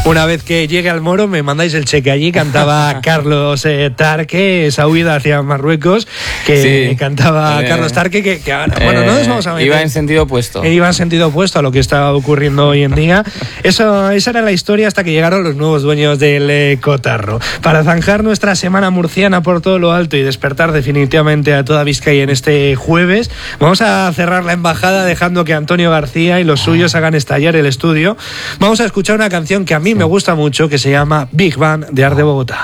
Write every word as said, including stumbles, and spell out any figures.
Una vez que llegue al Moro me mandáis el cheque. Allí cantaba Carlos eh, Tarque, esa huida hacia Marruecos, que sí. cantaba eh, Carlos Tarque, que, que ahora, bueno, no nos vamos a meter. Iba en sentido opuesto. Iba en sentido opuesto a lo que está ocurriendo hoy en día. Eso, esa era la historia hasta que llegaron los nuevos dueños del eh, Cotarro. Para zanjar nuestra semana murciana por todo lo alto y despertar definitivamente a toda Vizcaya en este jueves, vamos a cerrar la embajada dejando que Antonio García y los suyos hagan estallar el estudio. Vamos a escuchar una canción que a mí me gusta mucho, que se llama Big Band de Art de Bogotá.